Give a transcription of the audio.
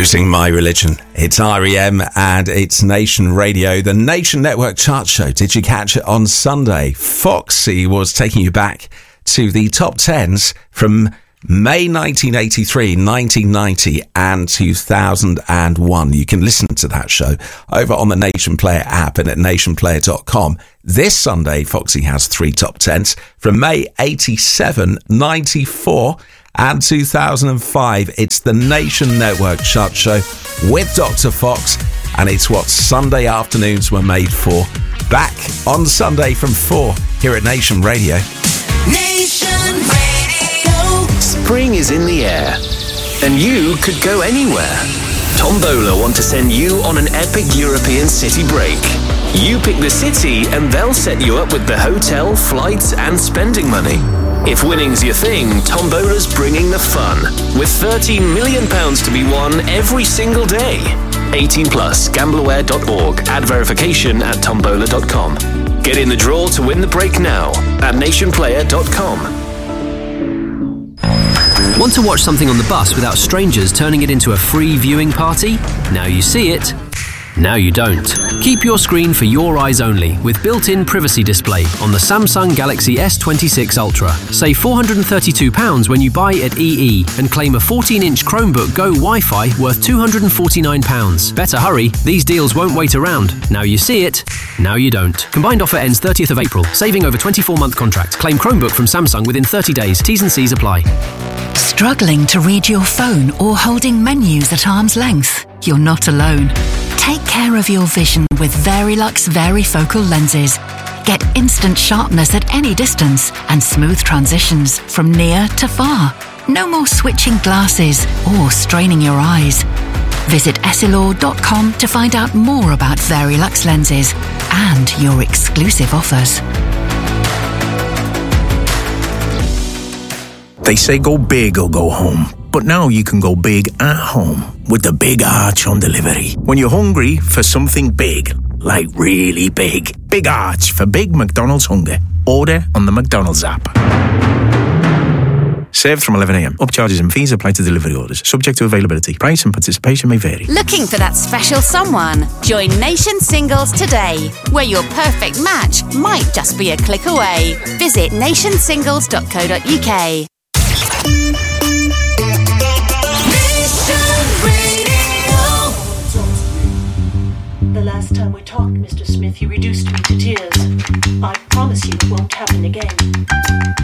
Losing My Religion. It's REM and it's Nation Radio, the Nation Network chart show. Did you catch it on Sunday? Foxy was taking you back to the top 10s from May 1983, 1990 and 2001. You can listen to that show over on the Nation Player app and at nationplayer.com. This Sunday, Foxy has 3 top 10s from May 87, 94 and 2005. It's the Nation Network chart show with Dr. Fox, and it's what Sunday afternoons were made for. Back on Sunday from 4 here at Nation Radio. Nation Radio. Spring is in the air, and you could go anywhere. Tombola want to send you on an epic European city break. You pick the city, and they'll set you up with the hotel, flights, and spending money. If winning's your thing, Tombola's bringing the fun, with £13 million to be won every single day. 18 plus, gambleaware.org, add verification at tombola.com. Get in the draw to win the break now at nationplayer.com. Want to watch something on the bus without strangers turning it into a free viewing party? Now you see it. Now you don't. Keep your screen for your eyes only with built-in privacy display on the Samsung Galaxy S26 Ultra. Save £432 when you buy at EE and claim a 14-inch Chromebook Go Wi-Fi worth £249. Better hurry, these deals won't wait around. Now you see it, now you don't. Combined offer ends 30th of April. Saving over 24-month contract. Claim Chromebook from Samsung within 30 days. T's and C's apply. Struggling to read your phone or holding menus at arm's length? You're not alone. Take care of your vision with Verilux Varifocal lenses. Get instant sharpness at any distance and smooth transitions from near to far. No more switching glasses or straining your eyes. Visit essilor.com to find out more about Verilux lenses and your exclusive offers. They say go big or go home. But now you can go big at home with the Big Arch on delivery. When you're hungry for something big, like really big, Big Arch for big McDonald's hunger. Order on the McDonald's app. Served from 11 a.m. Upcharges and fees apply to delivery orders. Subject to availability. Price and participation may vary. Looking for that special someone? Join Nation Singles today, where your perfect match might just be a click away. Visit nationsingles.co.uk. The last time we talked, Mr. Smith, you reduced me to tears. I promise you it won't happen again.